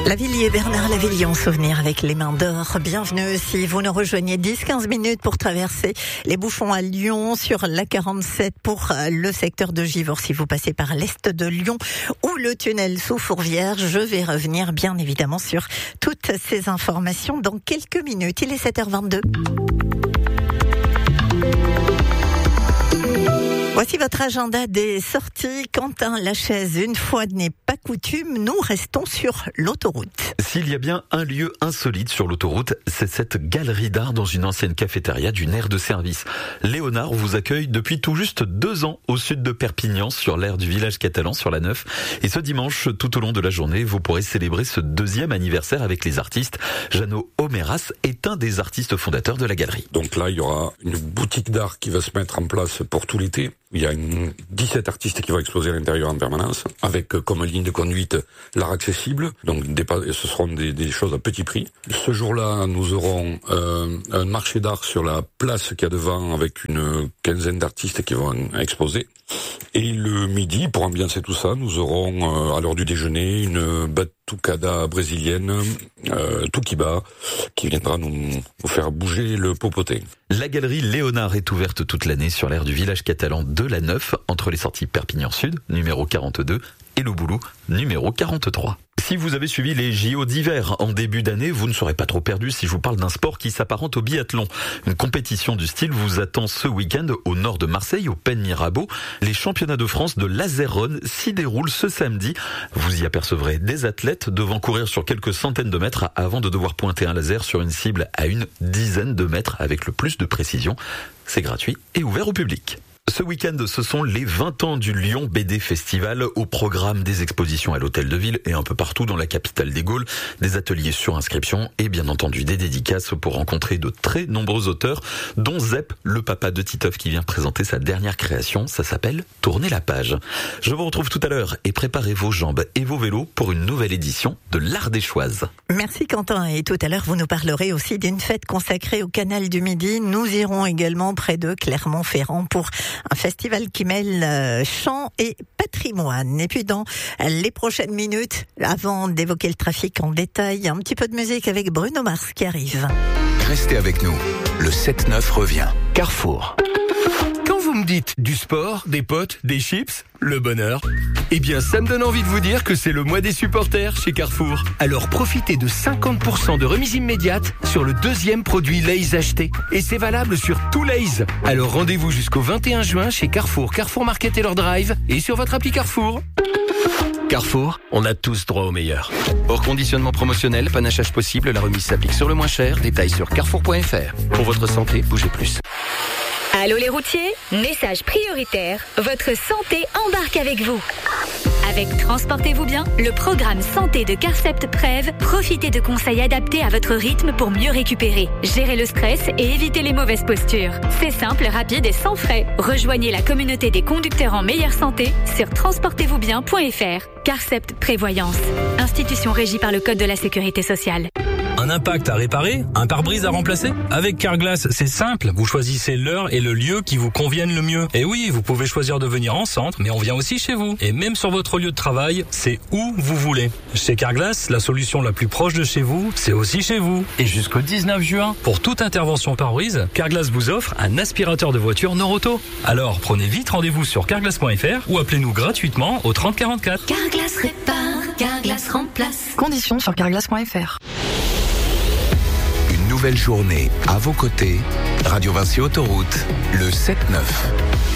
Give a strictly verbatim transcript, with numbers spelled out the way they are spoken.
Lavilliers, Bernard Lavilliers en souvenir avec les mains d'or. Bienvenue si vous nous rejoignez dix à quinze minutes pour traverser les bouchons à Lyon sur l'A quarante-sept pour le secteur de Givors. Si vous passez par l'est de Lyon ou le tunnel sous Fourvière, je vais revenir bien évidemment sur toutes ces informations dans quelques minutes. Il est sept heures vingt-deux. Voici votre agenda des sorties. Quentin Lachaise, une fois n'est pas coutume, nous restons sur l'autoroute. S'il y a bien un lieu insolite sur l'autoroute, c'est cette galerie d'art dans une ancienne cafétéria d'une aire de service. Léonard vous accueille depuis tout juste deux ans au sud de Perpignan, sur l'aire du village catalan, sur la Neuf. Et ce dimanche, tout au long de la journée, vous pourrez célébrer ce deuxième anniversaire avec les artistes. Jeannot Omeras est un des artistes fondateurs de la galerie. Donc là, il y aura une boutique d'art qui va se mettre en place pour tout l'été. Il y a une, dix-sept artistes qui vont exposer à l'intérieur en permanence, avec comme ligne de conduite l'art accessible. Donc des, ce seront des, des choses à petit prix. Ce jour-là, nous aurons euh, un marché d'art sur la place qu'il y a devant, avec une quinzaine d'artistes qui vont exposer. Et le midi, pour ambiancer tout ça, nous aurons euh, à l'heure du déjeuner une batucada brésilienne, euh, Tukiba, qui viendra nous, nous faire bouger le popotin. La galerie Léonard est ouverte toute l'année sur l'aire du village catalan de la Neuf, entre les sorties Perpignan Sud, numéro quarante-deux, et Le Boulou, numéro quarante-trois. Si vous avez suivi les J O d'hiver en début d'année, vous ne serez pas trop perdu si je vous parle d'un sport qui s'apparente au biathlon. Une compétition du style vous attend ce week-end au nord de Marseille, au Pen Mirabeau. Les championnats de France de laser run s'y déroulent ce samedi. Vous y apercevrez des athlètes devant courir sur quelques centaines de mètres avant de devoir pointer un laser sur une cible à une dizaine de mètres avec le plus de précision. C'est gratuit et ouvert au public. Ce week-end, ce sont les vingt ans du Lyon B D Festival, au programme des expositions à l'Hôtel de Ville et un peu partout dans la capitale des Gaules, des ateliers sur inscription et bien entendu des dédicaces pour rencontrer de très nombreux auteurs, dont Zep, le papa de Titeuf, qui vient présenter sa dernière création. Ça s'appelle Tourner la page. Je vous retrouve tout à l'heure et préparez vos jambes et vos vélos pour une nouvelle édition de l'Ardéchoise. Merci Quentin, et tout à l'heure vous nous parlerez aussi d'une fête consacrée au canal du Midi. Nous irons également près de Clermont-Ferrand pour un festival qui mêle euh, chant et patrimoine. Et puis dans les prochaines minutes, avant d'évoquer le trafic en détail, un petit peu de musique avec Bruno Mars qui arrive. Restez avec nous, le sept neuf revient. Carrefour. Quand vous me dites du sport, des potes, des chips, le bonheur, eh bien ça me donne envie de vous dire que c'est le mois des supporters chez Carrefour. Alors profitez de cinquante pour cent de remise immédiate sur le deuxième produit Lay's acheté. Et c'est valable sur tout Lay's. Alors rendez-vous jusqu'au vingt et un juin chez Carrefour, Carrefour Market et leur drive et sur votre appli Carrefour. Carrefour, on a tous droit au meilleur. Hors conditionnement promotionnel, panachage possible, la remise s'applique sur le moins cher. Détails sur carrefour point f r. Pour votre santé, bougez plus. Allô les routiers, message prioritaire, votre santé embarque avec vous. Avec Transportez-vous bien, le programme santé de Carcept Prev, profitez de conseils adaptés à votre rythme pour mieux récupérer, gérer le stress et éviter les mauvaises postures. C'est simple, rapide et sans frais. Rejoignez la communauté des conducteurs en meilleure santé sur transportez vous bien point f r. Carcept Prévoyance, institution régie par le Code de la Sécurité sociale. Un impact à réparer, un pare-brise à remplacer? Avec Carglass, c'est simple. Vous choisissez l'heure et le lieu qui vous conviennent le mieux. Et oui, vous pouvez choisir de venir en centre, mais on vient aussi chez vous. Et même sur votre lieu de travail, c'est où vous voulez. Chez Carglass, la solution la plus proche de chez vous, c'est aussi chez vous. Et jusqu'au dix-neuf juin, pour toute intervention pare-brise, Carglass vous offre un aspirateur de voiture Noroto. Alors, prenez vite rendez-vous sur carglass point f r ou appelez-nous gratuitement au trente quarante-quatre. Carglass répare, Carglass remplace. Conditions sur carglass point f r. Nouvelle journée à vos côtés, Radio Vinci Autoroute, le sept neuf.